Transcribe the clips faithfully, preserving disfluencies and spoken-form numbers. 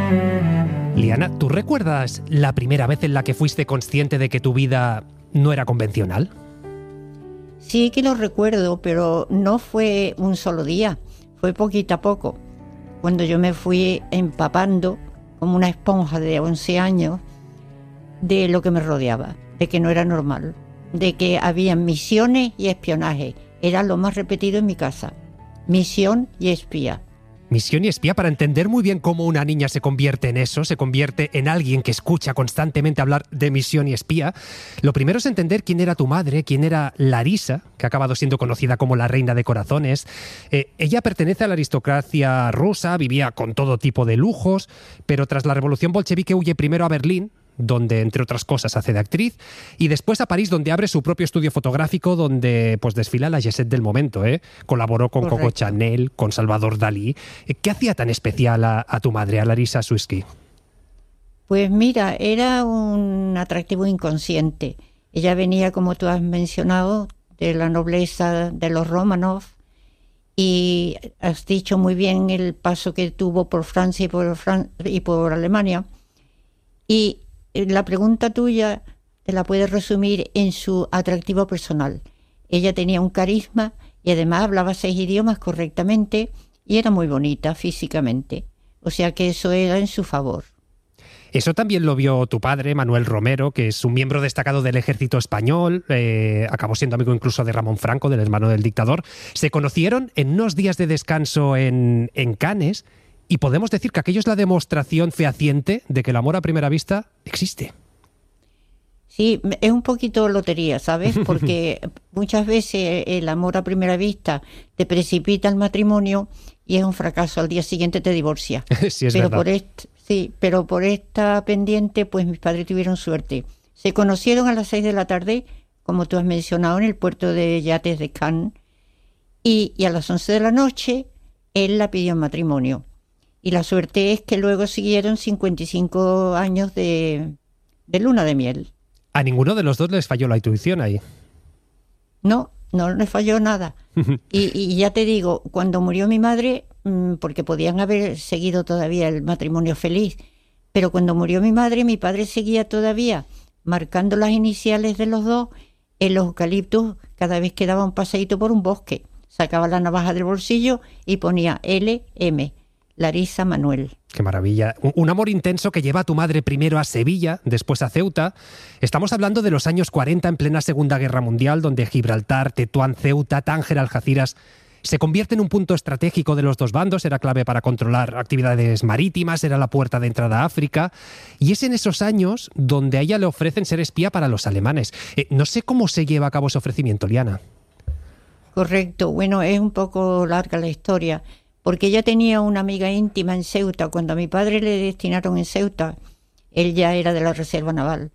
Liana, ¿tú recuerdas la primera vez en la que fuiste consciente de que tu vida no era convencional? Sí que lo recuerdo, pero no fue un solo día, fue poquito a poco. Cuando yo me fui empapando como una esponja de once años de lo que me rodeaba, de que no era normal, de que había misiones y espionaje. Era lo más repetido en mi casa, misión y espía. Misión y espía, para entender muy bien cómo una niña se convierte en eso, se convierte en alguien que escucha constantemente hablar de misión y espía. Lo primero es entender quién era tu madre, quién era Larisa, que ha acabado siendo conocida como la reina de corazones. Eh, ella pertenece a la aristocracia rusa, vivía con todo tipo de lujos, pero tras la revolución bolchevique huye primero a Berlín, donde, entre otras cosas, hace de actriz, y después a París, donde abre su propio estudio fotográfico, donde pues desfila la Jet-set del momento, ¿eh? Colaboró con Correcto. Coco Chanel, con Salvador Dalí. ¿Qué hacía tan especial a, a tu madre, a Larisa Susky? Pues mira, era un atractivo inconsciente. Ella venía, como tú has mencionado, de la nobleza de los Romanov, y has dicho muy bien el paso que tuvo por Francia y por, Fran- y por Alemania. Y la pregunta tuya te la puedes resumir en su atractivo personal. Ella tenía un carisma y además hablaba seis idiomas correctamente y era muy bonita físicamente. O sea que eso era en su favor. Eso también lo vio tu padre, Manuel Romero, que es un miembro destacado del ejército español, eh, acabó siendo amigo incluso de Ramón Franco, del hermano del dictador. Se conocieron en unos días de descanso en, en Cannes, y podemos decir que aquello es la demostración fehaciente de que el amor a primera vista existe. Sí, es un poquito lotería, ¿sabes? Porque muchas veces el amor a primera vista te precipita al matrimonio y es un fracaso. Al día siguiente te divorcia. Sí, es pero verdad. por est- sí, pero por esta pendiente, pues mis padres tuvieron suerte. Se conocieron a las seis de la tarde, como tú has mencionado, en el puerto de yates de Cannes, y, y a las once de la noche él la pidió en matrimonio. Y la suerte es que luego siguieron cincuenta y cinco años de, de luna de miel. A ninguno de los dos les falló la intuición ahí. No, no le falló nada. Y, y ya te digo, cuando murió mi madre, mmm, porque podían haber seguido todavía el matrimonio feliz, pero cuando murió mi madre, mi padre seguía todavía marcando las iniciales de los dos en los eucaliptos cada vez que daba un paseíto por un bosque. Sacaba la navaja del bolsillo y ponía L M, Larisa Manuel. Qué maravilla. Un amor intenso que lleva a tu madre primero a Sevilla, después a Ceuta. Estamos hablando de los años cuarenta, en plena Segunda Guerra Mundial, donde Gibraltar, Tetuán, Ceuta, Tánger, Algeciras se convierte en un punto estratégico de los dos bandos. Era clave para controlar actividades marítimas, era la puerta de entrada a África. Y es en esos años donde a ella le ofrecen ser espía para los alemanes. Eh, no sé cómo se lleva a cabo ese ofrecimiento, Liana. Correcto. Bueno, es un poco larga la historia, porque ella tenía una amiga íntima en Ceuta. Cuando a mi padre le destinaron en Ceuta, él ya era de la Reserva Naval.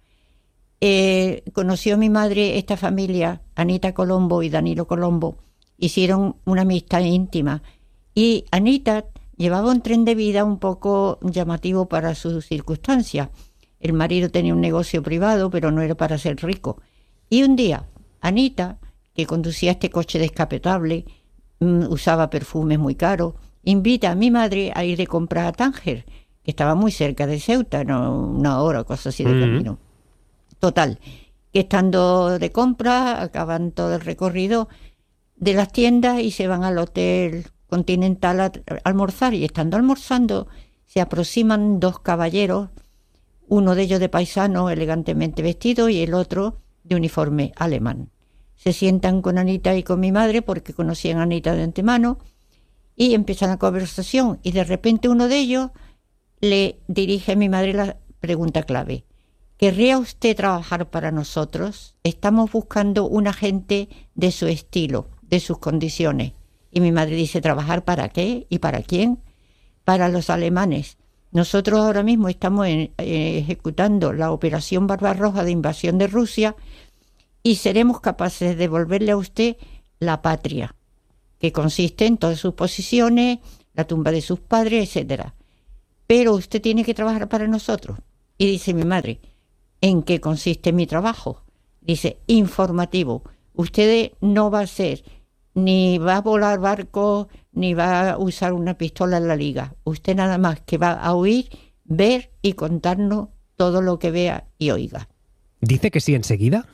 Eh, conoció a mi madre esta familia, Anita Colombo y Danilo Colombo, hicieron una amistad íntima. Y Anita llevaba un tren de vida un poco llamativo para sus circunstancias. El marido tenía un negocio privado, pero no era para ser rico. Y un día, Anita, que conducía este coche descapotable, usaba perfumes muy caros, invita a mi madre a ir de compras a Tánger, que estaba muy cerca de Ceuta, no una hora o cosas así de Mm. camino. Total, que estando de compras, acaban todo el recorrido de las tiendas y se van al hotel Continental a, a almorzar, y estando almorzando se aproximan dos caballeros, uno de ellos de paisano elegantemente vestido y el otro de uniforme alemán. Se sientan con Anita y con mi madre porque conocían a Anita de antemano y empiezan la conversación, y de repente uno de ellos le dirige a mi madre la pregunta clave: ¿querría usted trabajar para nosotros? Estamos buscando un agente de su estilo, de sus condiciones. Y mi madre dice: ¿trabajar para qué? ¿Y para quién? Para los alemanes. Nosotros ahora mismo estamos en, eh, ejecutando la operación Barbarroja de invasión de Rusia, y seremos capaces de devolverle a usted la patria, que consiste en todas sus posesiones, la tumba de sus padres, etcétera. Pero usted tiene que trabajar para nosotros. Y dice mi madre: ¿en qué consiste mi trabajo? Dice: informativo. Usted no va a ser, ni va a volar barcos, ni va a usar una pistola en la liga. Usted nada más que va a oír ver y contarnos todo lo que vea y oiga. ¿Dice que sí enseguida?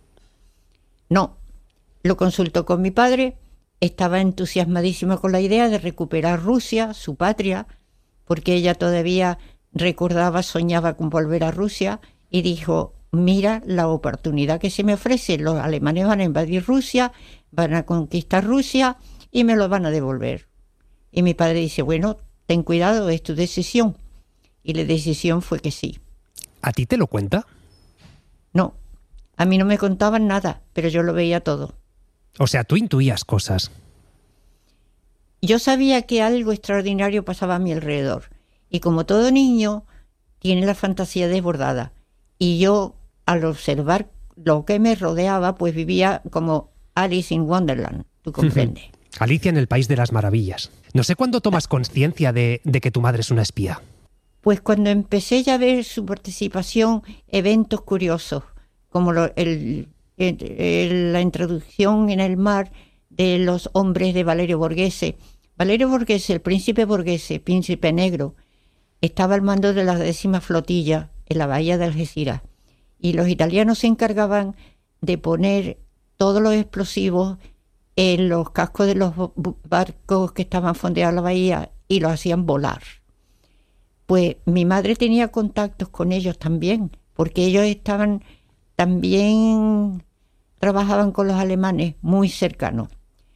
No, lo consultó con mi padre, estaba entusiasmadísima con la idea de recuperar Rusia, su patria, porque ella todavía recordaba, soñaba con volver a Rusia, y dijo, mira la oportunidad que se me ofrece, los alemanes van a invadir Rusia, van a conquistar Rusia y me lo van a devolver. Y mi padre dice, bueno, ten cuidado, es tu decisión. Y la decisión fue que sí. ¿A ti te lo cuenta? No, a mí no me contaban nada, pero yo lo veía todo. O sea, tú intuías cosas. Yo sabía que algo extraordinario pasaba a mi alrededor. Y como todo niño, tiene la fantasía desbordada. Y yo, al observar lo que me rodeaba, pues vivía como Alice in Wonderland, ¿tú comprendes? Alicia en el País de las Maravillas. No sé cuándo tomas conciencia de, de que tu madre es una espía. Pues cuando empecé ya a ver su participación, eventos curiosos, como lo, el, el, el, la introducción en el mar de los hombres de Valerio Borghese. Valerio Borghese, el príncipe Borghese, príncipe negro, estaba al mando de la décima flotilla en la bahía de Algeciras. Y los italianos se encargaban de poner todos los explosivos en los cascos de los barcos que estaban fondeados en la bahía y los hacían volar. Pues mi madre tenía contactos con ellos también, porque ellos estaban también, trabajaban con los alemanes muy cercanos.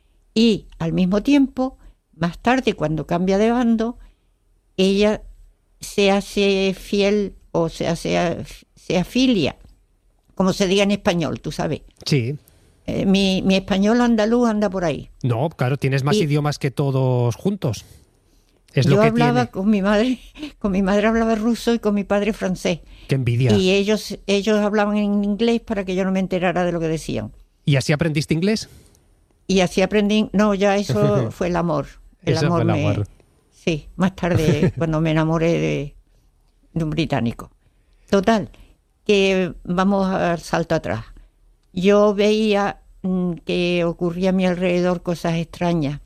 Y al mismo tiempo, más tarde, cuando cambia de bando, ella se hace fiel o se, hace, se afilia, como se diga en español, tú sabes. Sí. Eh, mi, mi español andaluz anda por ahí. No, claro, tienes más y, idiomas que todos juntos. Es yo lo que hablaba tiene. con mi madre, con mi madre hablaba ruso y con mi padre francés. Qué envidia. Y ellos, ellos hablaban en inglés para que yo no me enterara de lo que decían. ¿Y así aprendiste inglés? Y así aprendí, no, ya eso fue el amor. El eso amor fue el me, amor. Sí, más tarde cuando me enamoré de, de un británico. Total, que vamos al salto atrás. Yo veía mmm, que ocurría a mi alrededor cosas extrañas.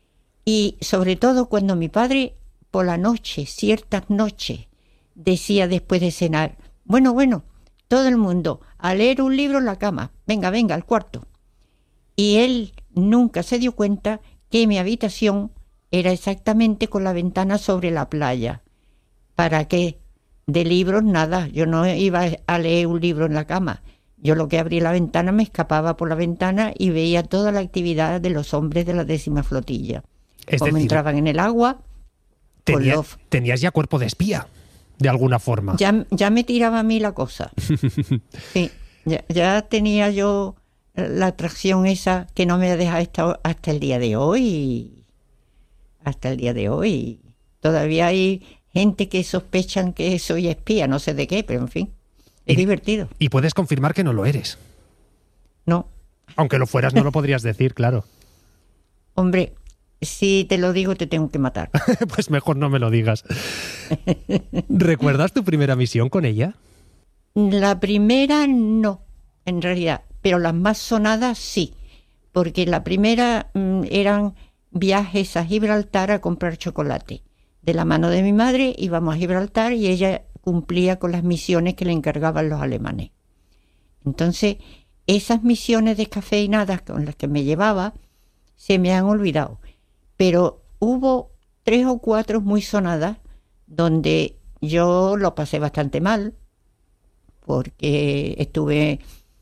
Y sobre todo cuando mi padre por la noche, ciertas noches, decía después de cenar, bueno, bueno, todo el mundo a leer un libro en la cama, venga, venga, al cuarto. Y él nunca se dio cuenta que mi habitación era exactamente con la ventana sobre la playa. ¿Para qué? De libros nada, yo no iba a leer un libro en la cama. Yo lo que abría la ventana, me escapaba por la ventana y veía toda la actividad de los hombres de la décima flotilla. Es Como decir, entraban en el agua. tenía, los... tenías ya cuerpo de espía, de alguna forma. Ya, ya me tiraba a mí la cosa. Sí, ya, ya tenía yo la atracción esa que no me ha dejado hasta, hasta el día de hoy. Hasta el día de hoy. Todavía hay gente que sospechan que soy espía, no sé de qué, pero en fin, es y, divertido. Y puedes confirmar que no lo eres. No. Aunque lo fueras, no lo podrías decir, claro. Hombre, si te lo digo, te tengo que matar. Pues mejor no me lo digas. ¿Recuerdas tu primera misión con ella? La primera no, en realidad, pero las más sonadas sí, porque la primera mmm, eran viajes a Gibraltar a comprar chocolate. De la mano de mi madre íbamos a Gibraltar y ella cumplía con las misiones que le encargaban los alemanes. Entonces, esas misiones descafeinadas con las que me llevaba se me han olvidado. Pero hubo tres o cuatro muy sonadas donde yo lo pasé bastante mal, porque estuve...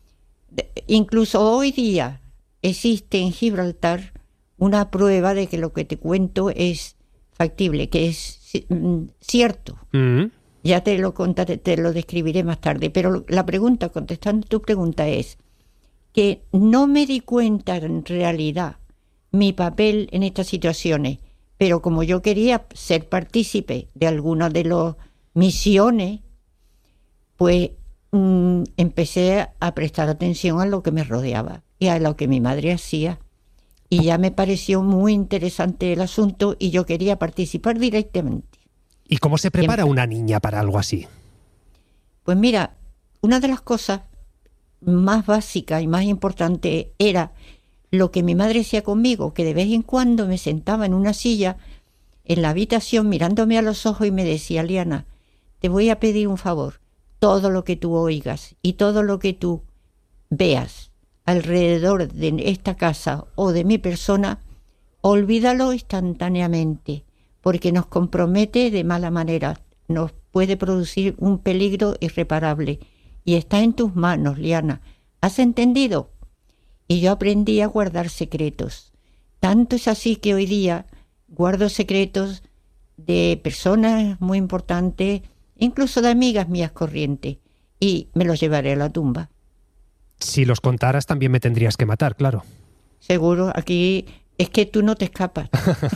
Incluso hoy día existe en Gibraltar una prueba de que lo que te cuento es factible, que es cierto. Mm-hmm. Ya te lo contaré, te lo describiré más tarde, pero la pregunta, contestando tu pregunta, es que no me di cuenta en realidad mi papel en estas situaciones, pero como yo quería ser partícipe de alguna de las misiones, pues mmm, empecé a prestar atención a lo que me rodeaba y a lo que mi madre hacía. Y ya me pareció muy interesante el asunto y yo quería participar directamente. ¿Y cómo se prepara Siempre. una niña para algo así? Pues mira, una de las cosas más básicas y más importantes era lo que mi madre hacía conmigo, que de vez en cuando me sentaba en una silla en la habitación mirándome a los ojos y me decía, Liana, te voy a pedir un favor. Todo lo que tú oigas y todo lo que tú veas alrededor de esta casa o de mi persona, olvídalo instantáneamente, porque nos compromete de mala manera, nos puede producir un peligro irreparable. Y está en tus manos, Liana. ¿Has entendido? Y yo aprendí a guardar secretos. Tanto es así que hoy día guardo secretos de personas muy importantes, incluso de amigas mías corrientes, y me los llevaré a la tumba. Si los contaras también me tendrías que matar, claro. Seguro, aquí es que tú no te escapas.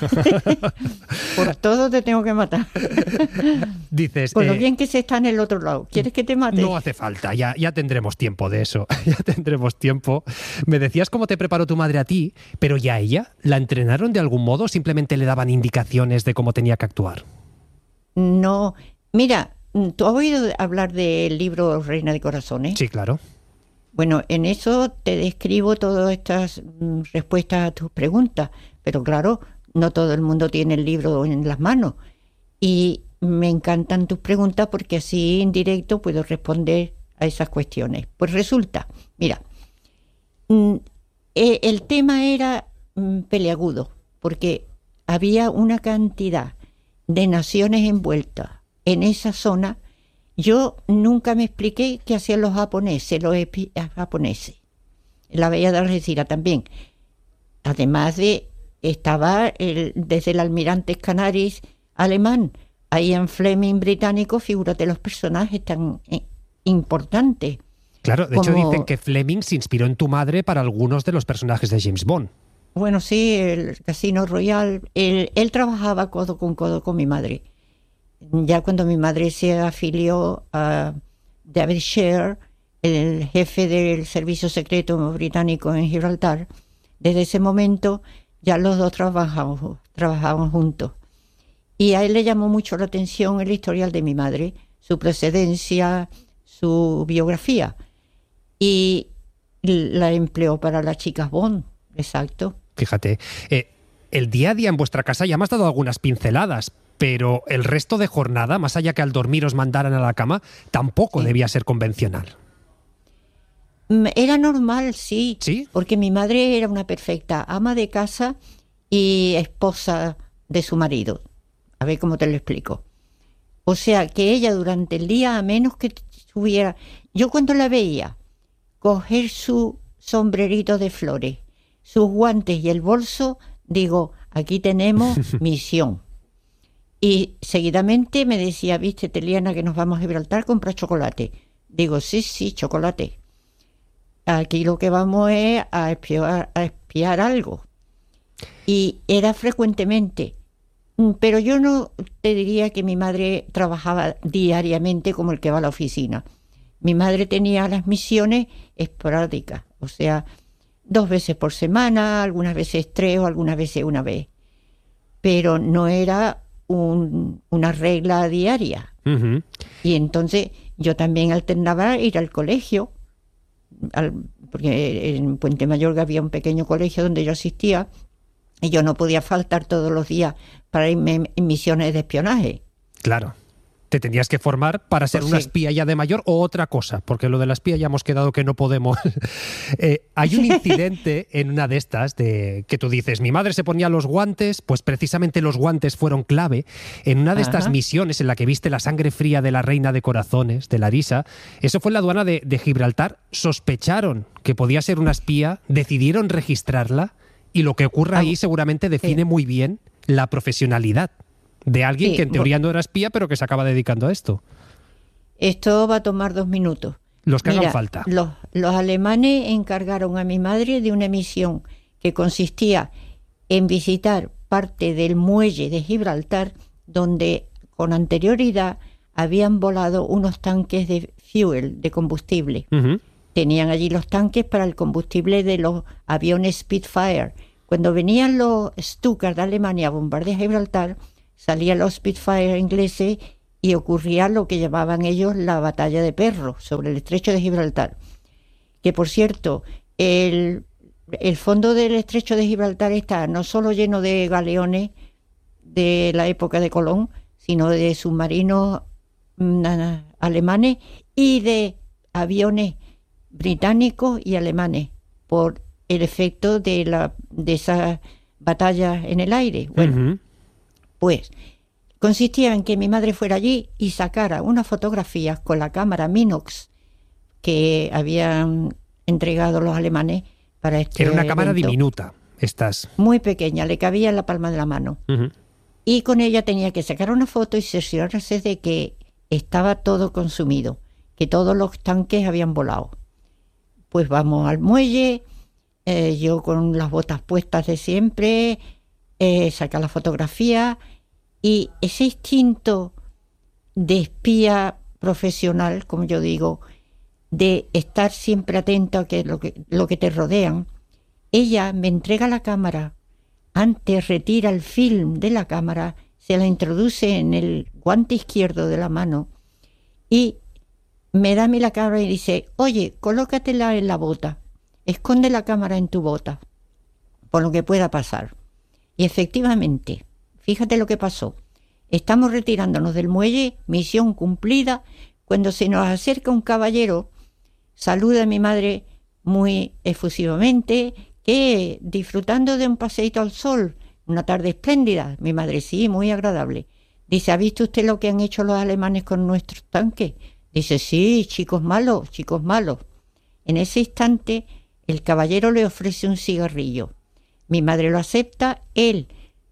Por todo te tengo que matar. Dices... Por lo eh, bien que se está en el otro lado. ¿Quieres que te mate? No hace falta, ya, ya tendremos tiempo de eso. Ya tendremos tiempo. Me decías cómo te preparó tu madre a ti, pero ¿ya a ella? ¿La entrenaron de algún modo o simplemente le daban indicaciones de cómo tenía que actuar? No. Mira, ¿tú has oído hablar del libro Reina de Corazones? Sí, claro. Bueno, en eso te describo todas estas mm, respuestas a tus preguntas, pero claro, no todo el mundo tiene el libro en las manos. Y me encantan tus preguntas porque así en directo puedo responder a esas cuestiones. Pues resulta, mira, mm, eh, el tema era mm, peliagudo, porque había una cantidad de naciones envueltas en esa zona. Yo nunca me expliqué qué hacían los japoneses, los epi- japoneses. La Bahía de Algeciras también. Además de, estaba el, desde el almirante Canaris alemán, Ian Fleming británico, figúrate los personajes tan eh, importantes. Claro, de como, hecho dicen que Fleming se inspiró en tu madre para algunos de los personajes de James Bond. Bueno, sí, el Casino Royale, él, él trabajaba codo con codo con mi madre. Ya cuando mi madre se afilió a David Shear, el jefe del servicio secreto británico en Gibraltar, desde ese momento ya los dos trabajaban, trabajaban juntos. Y a él le llamó mucho la atención el historial de mi madre, su procedencia, su biografía. Y la empleó para las chicas Bond, exacto. Fíjate, eh, el día a día en vuestra casa ya me has dado algunas pinceladas, pero el resto de jornada, más allá que al dormir os mandaran a la cama, tampoco Sí. debía ser convencional. Era normal, sí, ¿Sí? porque mi madre era una perfecta ama de casa y esposa de su marido. A ver cómo te lo explico. O sea, que ella durante el día, a menos que tuviera... Yo cuando la veía coger su sombrerito de flores, sus guantes y el bolso, digo, aquí tenemos misión. Y seguidamente me decía, viste, Liana, que nos vamos a Gibraltar, compra chocolate. Digo, sí, sí, chocolate. Aquí lo que vamos es a espiar, a espiar algo. Y era frecuentemente. Pero yo no te diría que mi madre trabajaba diariamente como el que va a la oficina. Mi madre tenía las misiones esporádicas, o sea, dos veces por semana, algunas veces tres o algunas veces una vez. Pero no era un, una regla diaria. Uh-huh. Y entonces yo también alternaba ir al colegio, al, porque en Puente Mayorga había un pequeño colegio donde yo asistía, y yo no podía faltar todos los días para irme en misiones de espionaje. Claro. Te tendrías que formar para ser Pues una sí. espía ya de mayor o otra cosa, porque lo de la espía ya hemos quedado que no podemos. eh, hay un incidente en una de estas de que tú dices, mi madre se ponía los guantes, pues precisamente los guantes fueron clave en una de estas Ajá. misiones en la que viste la sangre fría de la reina de corazones, de Larisa. Eso fue en la aduana de, de Gibraltar. Sospecharon que podía ser una espía, decidieron registrarla y lo que ocurra Ah, ahí seguramente define sí. muy bien la profesionalidad de alguien Sí, que en teoría bueno. no era espía, pero que se acaba dedicando a esto. Esto va a tomar dos minutos. Los que Mira, hagan falta. Los, los alemanes encargaron a mi madre de una misión que consistía en visitar parte del muelle de Gibraltar, donde con anterioridad habían volado unos tanques de fuel, de combustible. Uh-huh. Tenían allí los tanques para el combustible de los aviones Spitfire. Cuando venían los Stuka de Alemania a bombardear Gibraltar, salían los Spitfire ingleses y ocurría lo que llamaban ellos la batalla de perros sobre el estrecho de Gibraltar. Que por cierto, el, el fondo del estrecho de Gibraltar está no solo lleno de galeones de la época de Colón, sino de submarinos na- alemanes y de aviones británicos y alemanes por el efecto de, la, de esas batallas en el aire. Bueno, Ujú. pues consistía en que mi madre fuera allí y sacara unas fotografías con la cámara Minox que habían entregado los alemanes para este Era una cámara evento. diminuta, estas. Muy pequeña, le cabía en la palma de la mano. Ujú. Y con ella tenía que sacar una foto y cerciorarse de que estaba todo consumido, que todos los tanques habían volado. Pues vamos al muelle, eh, yo con las botas puestas de siempre, eh, sacar la fotografía, y ese instinto de espía profesional, como yo digo, de estar siempre atento a que lo que, lo que te rodean, ella me entrega la cámara, antes retira el film de la cámara, se la introduce en el guante izquierdo de la mano y me da a mí la cámara y dice, oye, colócatela en la bota, esconde la cámara en tu bota, por lo que pueda pasar. Y efectivamente, fíjate lo que pasó. Estamos retirándonos del muelle, misión cumplida, cuando se nos acerca un caballero, saluda a mi madre muy efusivamente, que disfrutando de un paseíto al sol, una tarde espléndida. Mi madre, sí, muy agradable. Dice, ¿ha visto usted lo que han hecho los alemanes con nuestros tanques? Dice, sí, chicos malos, chicos malos. En ese instante, el caballero le ofrece un cigarrillo. Mi madre lo acepta, él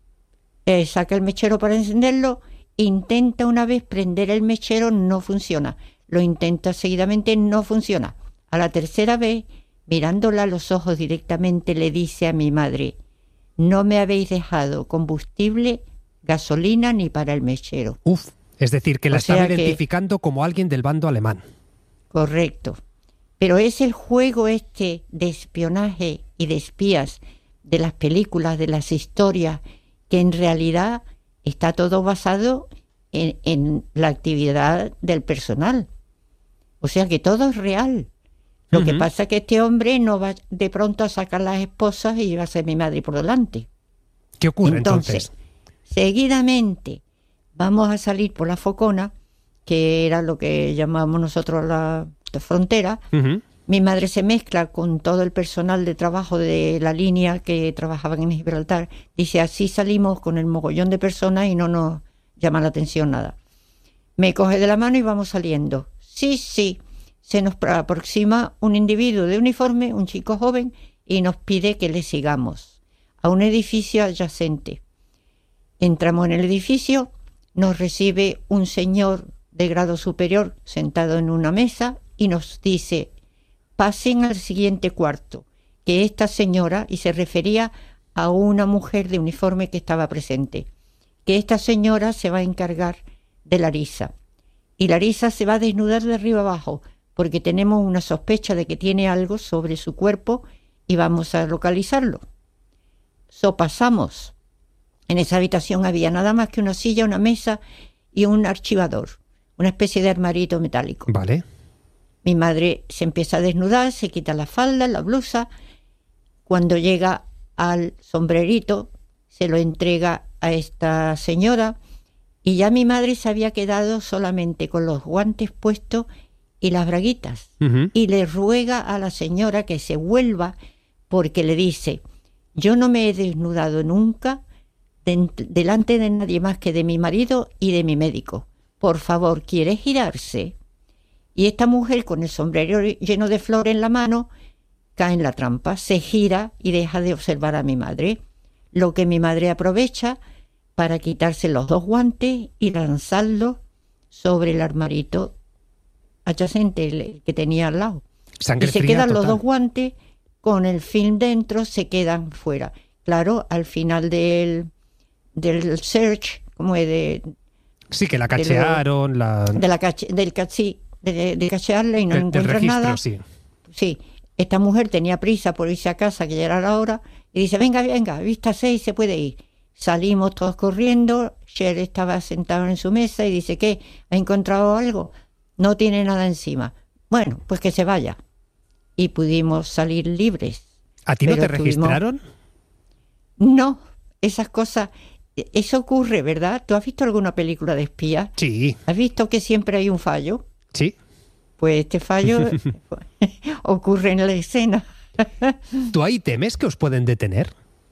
eh, saca el mechero para encenderlo, intenta una vez prender el mechero, no funciona. Lo intenta seguidamente, no funciona. A la tercera vez, mirándola a los ojos directamente, le dice a mi madre, no me habéis dejado combustible, gasolina ni para el mechero. Uf, es decir, que la O sea estaba que- identificando como alguien del bando alemán. Correcto. Pero es el juego este de espionaje y de espías de las películas, de las historias, que en realidad está todo basado en, en la actividad del personal. O sea que todo es real. Lo que Ujú. pasa es que este hombre no va de pronto a sacar las esposas y va a ser mi madre por delante. ¿Qué ocurre entonces? Seguidamente vamos a salir por la Focona, que era lo que llamamos nosotros la, la frontera. Ujú. Mi madre se mezcla con todo el personal de trabajo de la línea que trabajaban en Gibraltar. Dice, así salimos con el mogollón de personas y no nos llama la atención nada. Me coge de la mano y vamos saliendo. Sí, sí, se nos aproxima un individuo de uniforme, un chico joven, y nos pide que le sigamos a un edificio adyacente. Entramos en el edificio, nos recibe un señor de grado superior sentado en una mesa y nos dice, pasen al siguiente cuarto, que esta señora, y se refería a una mujer de uniforme que estaba presente, que esta señora se va a encargar de Larisa. Y Larisa se va a desnudar de arriba abajo, porque tenemos una sospecha de que tiene algo sobre su cuerpo y vamos a localizarlo. So pasamos. En esa habitación había nada más que una silla, una mesa y un archivador, una especie de armarito metálico. Vale. Mi madre se empieza a desnudar, se quita la falda, la blusa. Cuando llega al sombrerito, se lo entrega a esta señora y ya mi madre se había quedado solamente con los guantes puestos y las braguitas. Ujú. Y le ruega a la señora que se vuelva porque le dice, yo no me he desnudado nunca de- delante de nadie más que de mi marido y de mi médico. Por favor, ¿quiere girarse? Y esta mujer con el sombrero lleno de flores en la mano cae en la trampa, se gira y deja de observar a mi madre, lo que mi madre aprovecha para quitarse los dos guantes y lanzarlos sobre el armarito adyacente el que tenía al lado. Sangre Y se fría quedan los total. dos guantes con el film dentro, se quedan fuera. Claro, al final del, del search, como es de, Sí, que la de lo- cachearon, la... de la cache, del cachi, de, de cachearla y no del- del encuentran registro, nada. sí. Sí, esta mujer tenía prisa por irse a casa, que ya era la hora, y dice, venga, venga, vístase y se puede ir. Salimos todos corriendo, Cher estaba sentado en su mesa y dice, ¿qué? ¿Ha encontrado algo? No tiene nada encima. Bueno, pues que se vaya. Y pudimos salir libres. ¿A ti no Pero te estuvimos- registraron? No, esas cosas, eso ocurre, ¿verdad? ¿Tú has visto alguna película de espías? Sí. ¿Has visto que siempre hay un fallo? Sí. Pues este fallo ocurre en la escena. ¿Tú ahí temes que os pueden detener?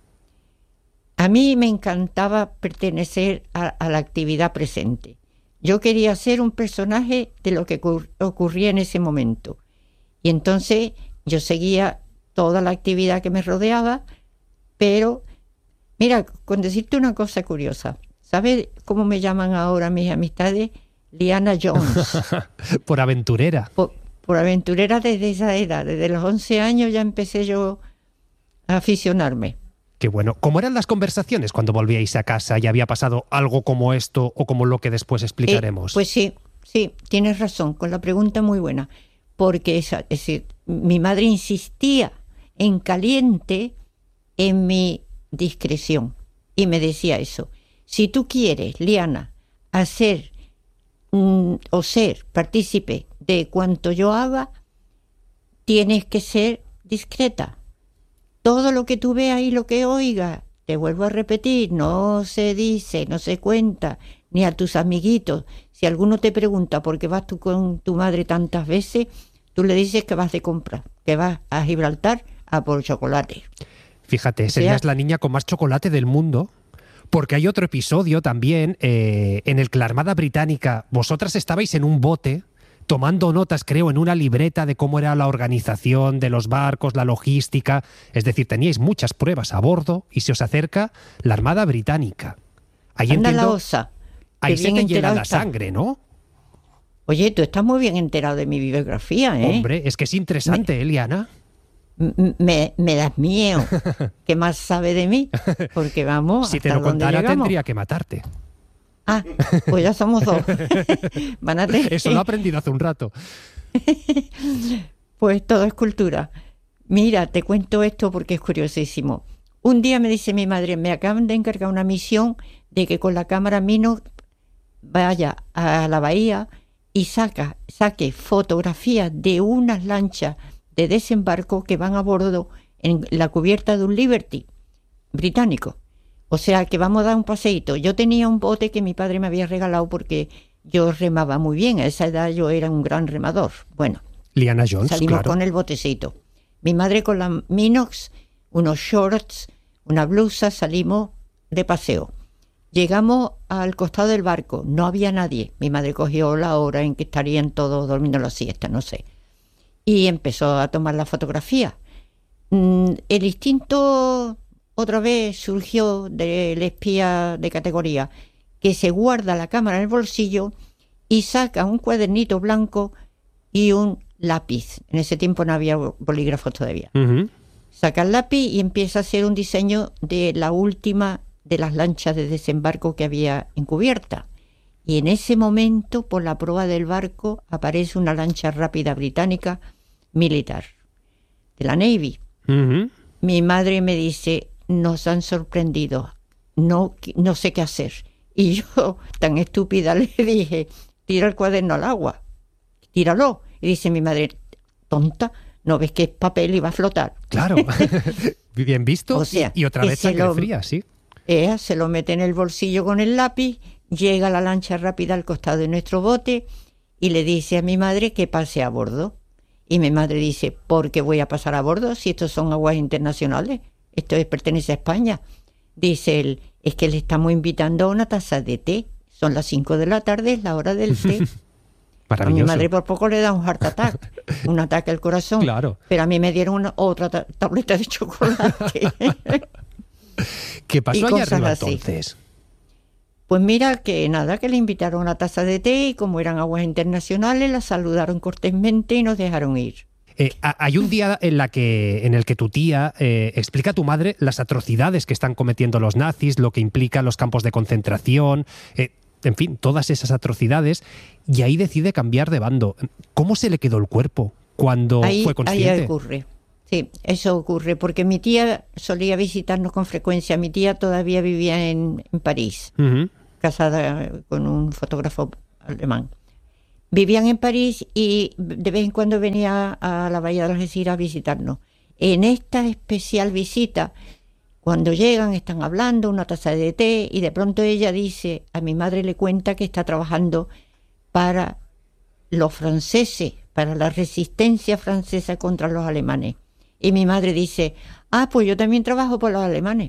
A mí me encantaba pertenecer a, a la actividad presente. Yo quería ser un personaje de lo que ocur- ocurría en ese momento. Y entonces yo seguía toda la actividad que me rodeaba, pero, mira, con decirte una cosa curiosa, ¿sabes cómo me llaman ahora mis amistades? Liana Jones. Por aventurera. Por, por aventurera desde esa edad, desde los once años ya empecé yo a aficionarme. Qué bueno. ¿Cómo eran las conversaciones cuando volvíais a casa y había pasado algo como esto o como lo que después explicaremos? Eh, pues sí, sí, tienes razón, con la pregunta muy buena, porque esa, es decir, mi madre insistía en caliente en mi discreción y me decía eso. Si tú quieres, Liana, hacer mm, o ser partícipe de cuanto yo haga, tienes que ser discreta. Todo lo que tú veas y lo que oigas, te vuelvo a repetir, no se dice, no se cuenta, ni a tus amiguitos. Si alguno te pregunta por qué vas tú con tu madre tantas veces, tú le dices que vas de compra, que vas a Gibraltar a por chocolate. Fíjate, serías sea, la niña con más chocolate del mundo. Porque hay otro episodio también eh, en el que la Armada Británica, vosotras estabais en un bote tomando notas, creo, en una libreta de cómo era la organización de los barcos, la logística. Es decir, teníais muchas pruebas a bordo y se os acerca la Armada Británica. Ahí anda entiendo, la osa. ahí se bien te llena enterado la está. sangre, ¿no? Oye, tú estás muy bien enterado de mi biografía, ¿eh? Hombre, es que es interesante, Eliana. M- Me, me das miedo. ¿Qué más sabe de mí? Porque vamos, Si te ¿hasta lo dónde contara llegamos? tendría que matarte. Ah, pues ya somos dos. Van a tener- Eso lo he aprendido hace un rato. Pues todo es cultura. Mira, te cuento esto porque es curiosísimo. Un día me dice mi madre, me acaban de encargar una misión de que con la cámara Mino vaya a la bahía y saca, saque fotografías de unas lanchas de desembarco que van a bordo en la cubierta de un Liberty británico. O sea que vamos a dar un paseíto. Yo tenía un bote que mi padre me había regalado porque yo remaba muy bien. A esa edad yo era un gran remador. Bueno, Liana Jones, salimos claro. con el botecito. Mi madre con la Minox, unos shorts, una blusa, salimos de paseo. Llegamos al costado del barco, no había nadie. Mi madre cogió la hora en que estarían todos durmiendo la siesta, no sé. Y empezó a tomar la fotografía. Mm, El instinto otra vez surgió del espía de categoría, que se guarda la cámara en el bolsillo y saca un cuadernito blanco y un lápiz. En ese tiempo no había bolígrafos todavía. Ujú. Saca el lápiz y empieza a hacer un diseño de la última de las lanchas de desembarco que había en cubierta. Y en ese momento, por la proa del barco, aparece una lancha rápida británica militar, de la Navy. Ujú. Mi madre me dice, nos han sorprendido, no, no sé qué hacer. Y yo, tan estúpida, le dije, tira el cuaderno al agua, tíralo. Y dice mi madre, tonta, ¿no ves que es papel y va a flotar? Claro. Bien visto. O sea, y, y otra que vez se sangre lo- fría, sí. Ella se lo mete en el bolsillo con el lápiz, llega la lancha rápida al costado de nuestro bote y le dice a mi madre que pase a bordo. Y mi madre dice, ¿por qué voy a pasar a bordo si estos son aguas internacionales? Esto es- pertenece a España. Dice él, es que le estamos invitando a una taza de té. Son las cinco de la tarde, es la hora del té. A mi Maravilloso. madre por poco le da un heart attack, un ataque al corazón. Claro. Pero a mí me dieron una, otra ta- tableta de chocolate. ¿Qué pasó y allá cosas arriba así. entonces? Pues mira que nada, que le invitaron una taza de té y como eran aguas internacionales, la saludaron cortésmente y nos dejaron ir. Eh, ha- hay un día en, la que, en el que tu tía eh, explica a tu madre las atrocidades que están cometiendo los nazis, lo que implica los campos de concentración, eh, en fin, todas esas atrocidades, y ahí decide cambiar de bando. ¿Cómo se le quedó el cuerpo cuando Ahí, fue ahí consciente? ocurre. Sí, eso ocurre, porque mi tía solía visitarnos con frecuencia. Mi tía todavía vivía en, en París, Ujú. casada con un fotógrafo alemán. Vivían en París y de vez en cuando venía a la Bahía de Algeciras a visitarnos. En esta especial visita, Cuando llegan están hablando, una taza de té, y de pronto ella dice, a mi madre le cuenta que está trabajando para los franceses, para la resistencia francesa contra los alemanes. Y mi madre dice, ah, pues yo también trabajo por los alemanes.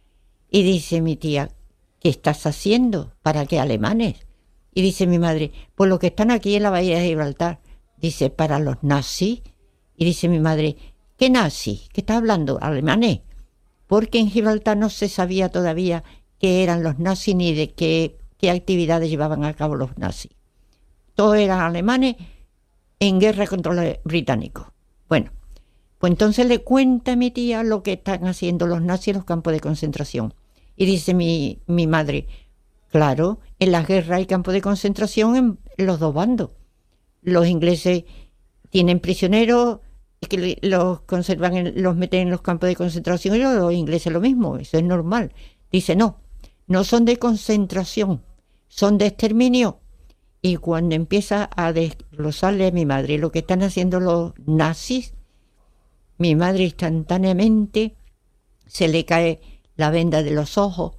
Y dice mi tía, ¿qué estás haciendo? ¿Para qué alemanes? Y dice mi madre, pues los que están aquí en la bahía de Gibraltar. Dice, ¿para los nazis? Y dice mi madre, ¿qué nazis? ¿Qué está hablando? ¿Alemanes? Porque en Gibraltar no se sabía todavía qué eran los nazis ni de qué, qué actividades llevaban a cabo los nazis. Todos eran alemanes en guerra contra los británicos. Bueno, pues entonces le cuenta a mi tía lo que están haciendo los nazis en los campos de concentración. Y dice mi, mi madre, claro, en las guerras hay campos de concentración en, en los dos bandos. Los ingleses tienen prisioneros que los conservan, en, los meten en los campos de concentración, y los ingleses lo mismo, eso es normal. Dice, no, no son de concentración, son de exterminio. Y cuando empieza a desglosarle a mi madre lo que están haciendo los nazis, mi madre instantáneamente se le cae la venda de los ojos,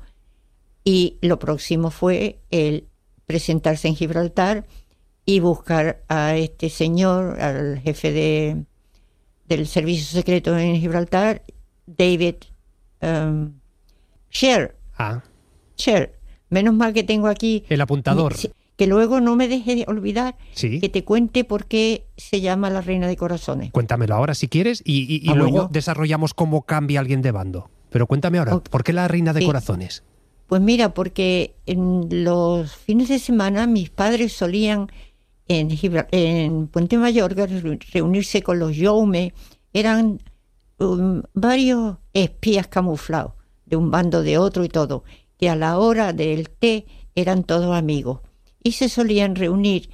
y lo próximo fue el presentarse en Gibraltar y buscar a este señor, al jefe de, del servicio secreto en Gibraltar, David um, Sher. Ah. Sher. Menos mal que tengo aquí el apuntador. Que luego no me deje de olvidar, sí, que te cuente por qué se llama la Reina de Corazones. Cuéntamelo ahora si quieres y, y, y ah, luego bueno. desarrollamos cómo cambia alguien de bando. Pero cuéntame ahora, okay. ¿Por qué la Reina de sí. Corazones? Pues mira, porque en los fines de semana mis padres solían en, en Puente Mayorga reunirse con los Youme. Eran um, varios espías camuflados, de un bando de otro y todo, que a la hora del té eran todos amigos. Y se solían reunir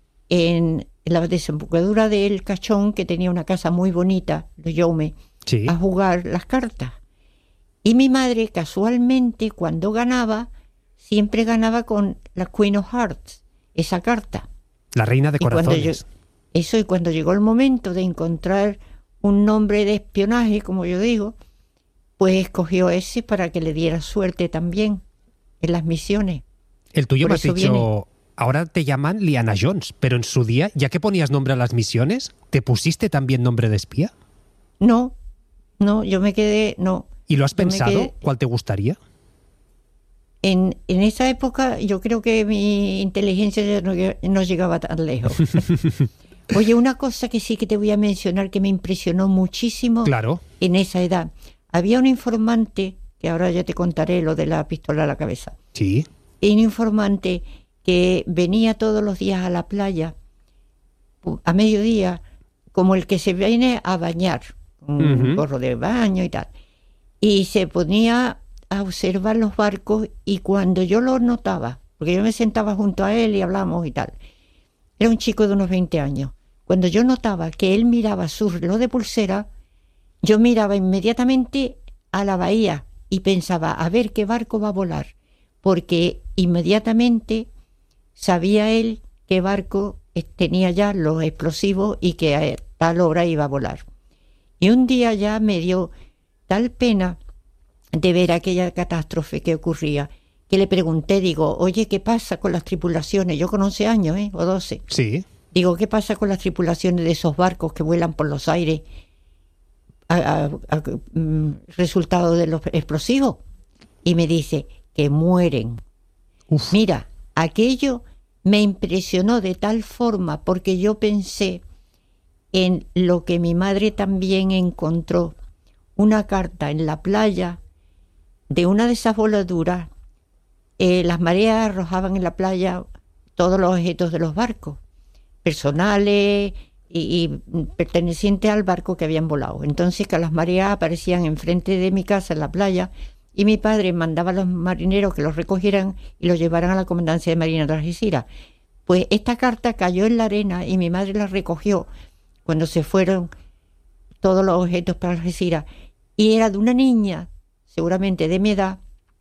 en la desembocadura del Cachón, que tenía una casa muy bonita, los Youme, sí. a jugar las cartas. Y mi madre, casualmente, cuando ganaba, siempre ganaba con la Queen of Hearts, esa carta. La Reina de Corazones. Yo, eso, y cuando llegó el momento de encontrar un nombre de espionaje, como yo digo, pues escogió ese para que le diera suerte también en las misiones. El tuyo Por me has dicho, viene. Ahora te llaman Liana Jones, pero en su día, ya que ponías nombre a las misiones, ¿te pusiste también nombre de espía? No, no, yo me quedé, no. ¿Y lo has yo pensado? Quedé, ¿Cuál te gustaría? En, en esa época yo creo que mi inteligencia no, no llegaba tan lejos. Oye, una cosa que sí que te voy a mencionar que me impresionó muchísimo claro. en esa edad. Había un informante, que ahora ya te contaré lo de la pistola a la cabeza. Sí. Un informante que venía todos los días a la playa a mediodía, como el que se viene a bañar, con uh-huh. un gorro de baño y tal. Y se ponía a observar los barcos, y cuando yo lo notaba, porque yo me sentaba junto a él y hablamos y tal, era un chico de unos veinte años, cuando yo notaba que él miraba su reloj de pulsera, yo miraba inmediatamente a la bahía y pensaba, a ver qué barco va a volar, porque inmediatamente sabía él qué barco tenía ya los explosivos y que a tal hora iba a volar. Y un día ya me dio tal pena de ver aquella catástrofe que ocurría, que le pregunté, digo, oye, ¿qué pasa con las tripulaciones? Yo con once años, ¿eh? O doce. Sí. Digo, ¿qué pasa con las tripulaciones de esos barcos que vuelan por los aires a, a, a, mm, resultado de los explosivos? Y me dice que mueren. Uf. Mira, aquello me impresionó de tal forma, porque yo pensé en lo que mi madre también encontró, una carta en la playa de una de esas voladuras. Eh, las mareas arrojaban en la playa todos los objetos de los barcos, personales y, y pertenecientes al barco que habían volado. Entonces, que las mareas aparecían enfrente de mi casa en la playa, y mi padre mandaba a los marineros que los recogieran y los llevaran a la comandancia de Marina de Algeciras. Pues esta carta cayó en la arena y mi madre la recogió cuando se fueron todos los objetos para Algeciras, y era de una niña, seguramente de mi edad,